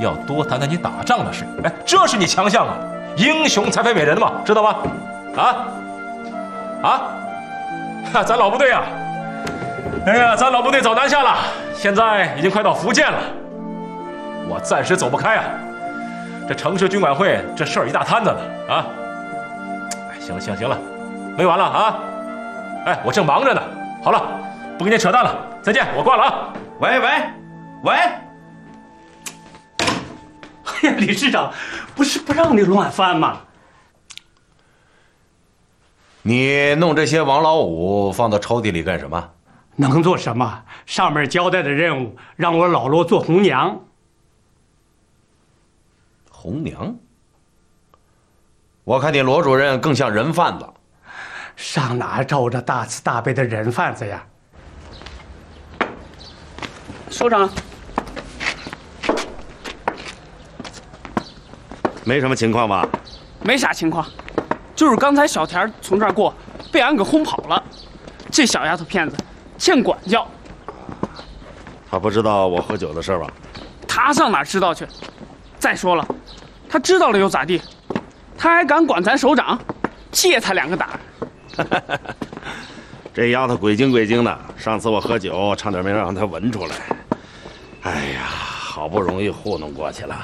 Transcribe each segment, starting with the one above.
要多谈谈你打仗的事。哎，这是你强项啊，英雄才配美人嘛，知道吗？咱老部队啊，哎呀，咱老部队早南下了，现在已经快到福建了，我暂时走不开啊。这城市军管会这事儿一大摊子呢啊！哎，行了，没完了啊！哎，我正忙着呢。好了，不跟你扯淡了，再见，我挂了啊！ 喂！ 哎呀，理事长，不是不让你乱翻吗？ 你弄这些王老五放到抽屉里干什么？ 能做什么？上面交代的任务让我老罗做红娘。 红娘？我看你罗主任更像人贩子。 上哪找着大慈大悲的人贩子呀？首长， 没什么情况吧？ 没啥情况，就是刚才小田从这儿过，被俺给轰跑了。这小丫头片子，欠管教。 他不知道我喝酒的事吧？ 他上哪知道去？再说了，他知道了又咋地？他还敢管咱首长，借他2个胆。 这丫头鬼精鬼精的，上次我喝酒差点没让她闻出来。哎呀，好不容易糊弄过去了。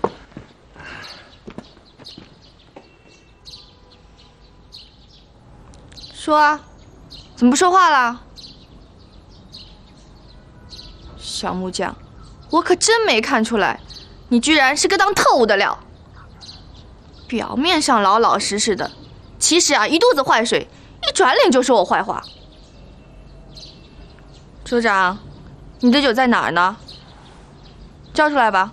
说啊，怎么不说话了？小木匠，我可真没看出来，你居然是个当特务的料。表面上老老实实的，其实啊一肚子坏水，一转脸就说我坏话。首长，你的酒在哪儿呢？交出来吧。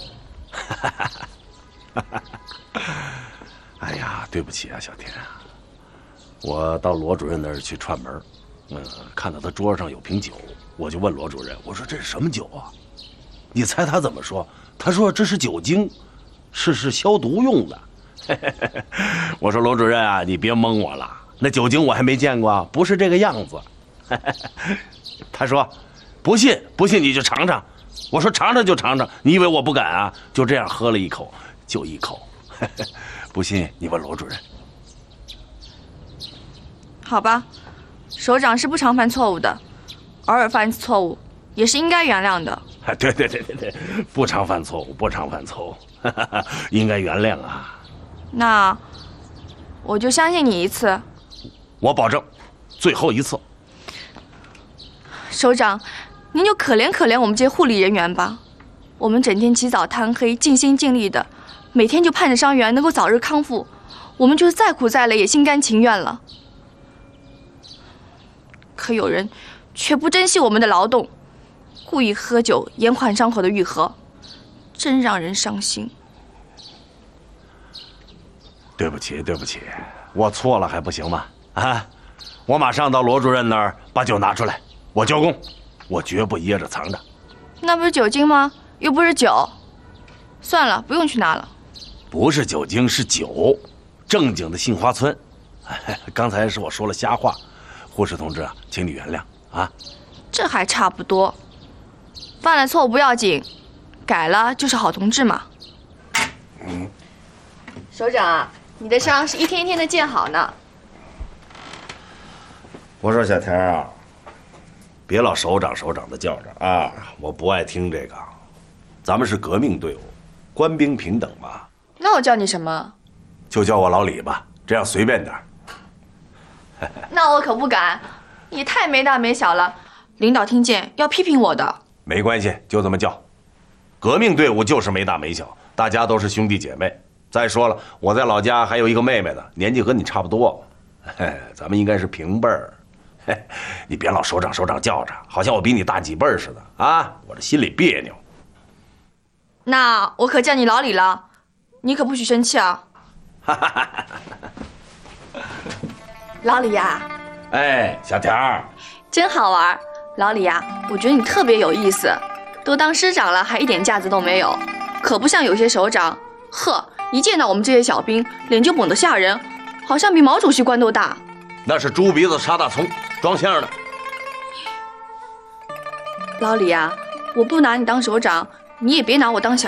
哎呀，对不起啊，小田，我到罗主任那儿去串门，看到他桌上有瓶酒，我就问罗主任，我说这是什么酒啊？你猜他怎么说？他说这是酒精，是消毒用的。我说罗主任啊，你别蒙我了，那酒精我还没见过，不是这个样子。他说不信你就尝尝。我说尝尝就尝尝，你以为我不敢啊？就这样喝了一口，就一口。不信你问罗主任。 好吧，首长是不常犯错误的，偶尔犯一次错误也是应该原谅的。 对，不常犯错误，应该原谅啊。 那我就相信你一次。 我保证，最后一次。 首长，您就可怜我们这些护理人员吧。我们整天起早贪黑，尽心尽力的，每天就盼着伤员能够早日康复。我们就是再苦再累也心甘情愿了。可有人却不珍惜我们的劳动，故意喝酒延缓伤口的愈合，真让人伤心。 对不起，我错了还不行吗？啊，我马上到罗主任那儿把酒拿出来，我交工，我绝不掖着藏着。 那不是酒精吗？又不是酒。算了，不用去拿了。 不是酒精，是酒，正经的杏花村。刚才是我说了瞎话，护士同志啊，请你原谅啊。 这还差不多，犯了错误不要紧，改了就是好同志嘛。首长啊，你的伤是一天一天的见好呢。 我说小田啊，别老首长的叫着啊，我不爱听这个。咱们是革命队伍，官兵平等嘛。 那我叫你什么？ 就叫我老李吧，这样随便点。 那我可不敢，你太没大没小了，领导听见要批评我的。 没关系，就这么叫。革命队伍就是没大没小，大家都是兄弟姐妹。再说了，我在老家还有一个妹妹呢，年纪和你差不多，咱们应该是平辈儿。你别老首长叫着，好像我比你大几辈儿似的啊，我这心里别扭。 那我可叫你老李了，你可不许生气啊。老李呀， 哎，小田儿， 真好玩。老李呀，我觉得你特别有意思，都当师长了还一点架子都没有，可不像有些首长，呵，一见到我们这些小兵，脸就猛得吓人，好像比毛主席官都大。 那是猪鼻子插大葱，装相的。 老李呀，我不拿你当首长，你也别拿我当小